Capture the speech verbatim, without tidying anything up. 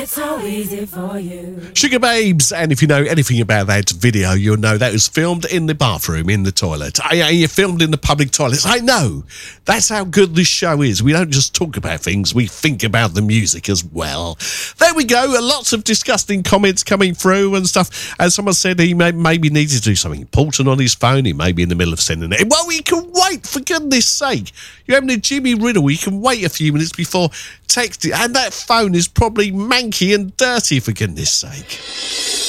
It's so easy for you. Sugar Babes, and if you know anything about that video, you'll know that was filmed in the bathroom, in the toilet. I, I, you filmed in the public toilets. I know. That's how good this show is. We don't just talk about things, we think about the music as well. There we go. Lots of disgusting comments coming through and stuff. As someone said, he may, maybe needed to do something important on his phone. He may be in the middle of sending it. Well, he can wait, for goodness sake. You're having a Jimmy Riddle. You can wait a few minutes before texting. And that phone is probably manky and dirty, for goodness sake.